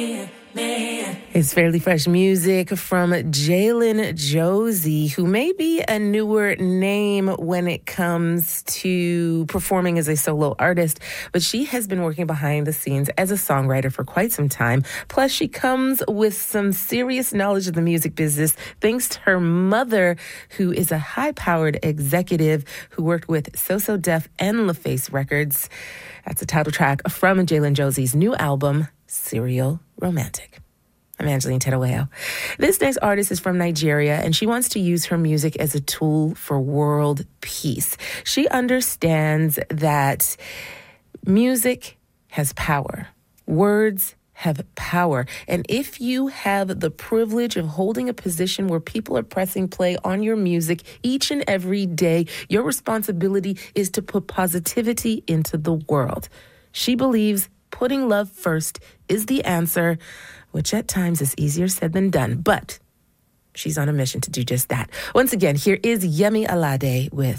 It's fairly fresh music from Jalen Josie, who may be a newer name when it comes to performing as a solo artist, but she has been working behind the scenes as a songwriter for quite some time. Plus, she comes with some serious knowledge of the music business thanks to her mother, who is a high-powered executive who worked with So So Def and LaFace Records. That's the title track from Jalen Josie's new album, Serial Romantic. I'm Angeline Terueo. This next artist is from Nigeria, and she wants to use her music as a tool for world peace. She understands that music has power. Words have power. And if you have the privilege of holding a position where people are pressing play on your music each and every day, your responsibility is to put positivity into the world. She believes putting love first is the answer, which at times is easier said than done. But she's on a mission to do just that. Once again, here is Yemi Alade with